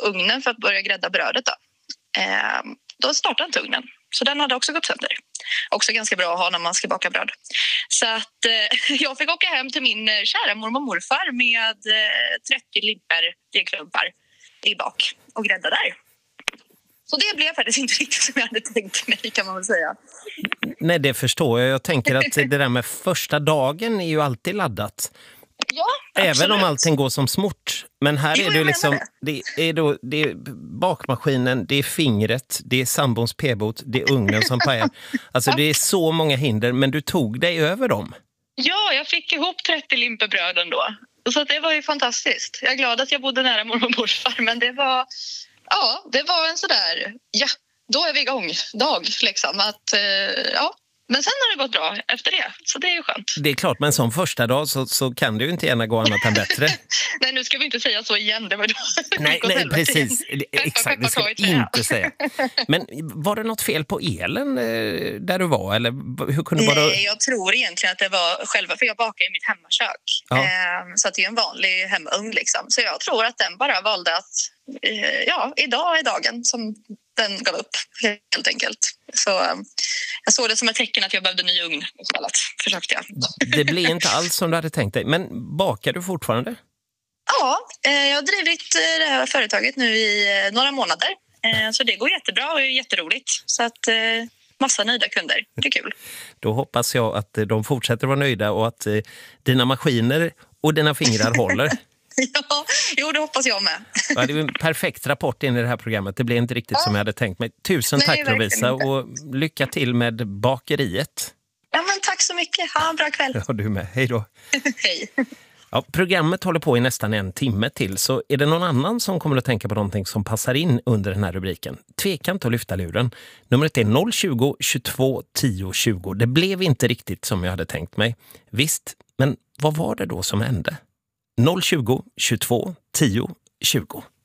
ugnen för att börja grädda brödet då startade inte ugnen. Så den hade också gått sönder. Också ganska bra att ha när man ska baka bröd. Så att jag fick åka hem till min kära mormor och morfar med 30 limper degklumpar i bak och grädda där. Så det blev faktiskt inte riktigt som jag hade tänkt mig, kan man väl säga. Nej, det förstår jag. Jag tänker att det där med första dagen är ju alltid laddat. Ja, även absolut. om allting går som smort. Men här är det ju liksom, det är bakmaskinen, det är fingret, det är sambons p-bot, det är ugnen som pajar. Alltså det är så många hinder, men du tog dig över dem. Ja, jag fick ihop 30 limper bröd ändå. Så att det var ju fantastiskt. Jag är glad att jag bodde nära mormor och morfar, men det var en sådär, då är vi igång dag liksom. Men sen har det gått bra efter det, så det är ju skönt. Det är klart, men som första dag så kan det ju inte gärna gå annat än bättre. Nej, nu ska vi inte säga så igen. Det var nej, precis. Exakt, det ska vi inte säga. Men var det något fel på elen där du var? Eller hur kunde Nej, jag tror egentligen att det var själva, för jag bakar i mitt hemmakök. Ja. Så att det är en vanlig hemmaugn liksom. Så jag tror att den bara valde att, idag är dagen som den gav upp helt enkelt. Så jag såg det som ett tecken att jag behövde en ny ugn istället, försökte jag. Det blir inte alls som du hade tänkt dig. Men bakar du fortfarande? Ja, jag har drivit det här företaget nu i några månader. Så det går jättebra och är jätteroligt. Så att massa nöjda kunder. Det är kul. Då hoppas jag att de fortsätter vara nöjda och att dina maskiner och dina fingrar håller. Ja, det hoppas jag med. Ja, det är en perfekt rapport in i det här programmet. Det blev inte riktigt som jag hade tänkt mig. Tusen tack, Lovisa, och lycka till med bakeriet. Ja, men tack så mycket. Ha en bra kväll. Ja, du med. Hej då. Hej. Ja, programmet håller på i nästan en timme till, så är det någon annan som kommer att tänka på någonting som passar in under den här rubriken? Tveka inte att lyfta luren. Numret är 020 22 10 20. Det blev inte riktigt som jag hade tänkt mig. Visst, men vad var det då som hände? 020 22 10 20.